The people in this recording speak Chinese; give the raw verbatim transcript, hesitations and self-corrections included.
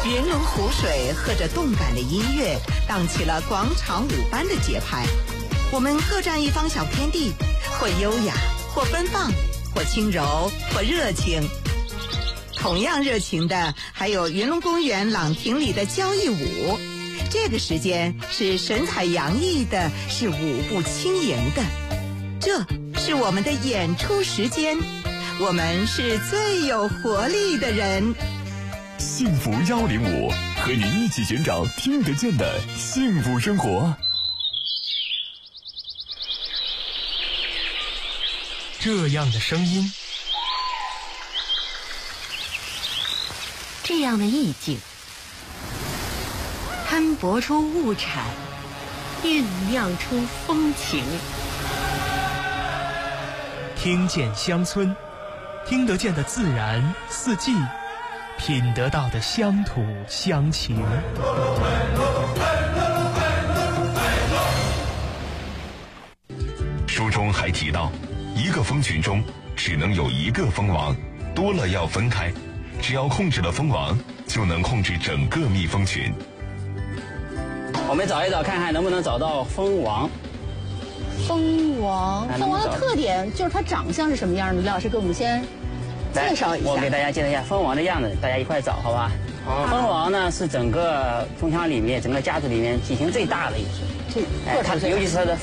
云龙湖水和着动感的音乐，荡起了广场舞般的节拍。我们各占一方小天地，或优雅，或奔放，或轻柔，或热情。同样热情的还有云龙公园朗亭里的交谊舞，这个时间是神采洋溢的，是舞步轻盈的。这是我们的演出时间，我们是最有活力的人。 幸福幺零五，和你一起寻找听得见的幸福生活。 这样的声音， 这样的意境，摊薄出物产，酝酿出风情。 听见乡村，听得见的自然四季，品得到的乡土乡情。 书中还提到，一个蜂群中只能有一个蜂王，多了要分开。只要控制了蜂王，就能控制整个蜜蜂群。 我们找一找，看看能不能找到蜂王。 蜂王，蜂王的特点就是它长相是什么样的？李老师给我们先介绍一下。 我给大家介绍一下蜂王的样子，大家一块找，好吧？好。蜂王呢是整个蜂箱里面、整个家族里面体型最大的一只， 这哎，它尤其是它的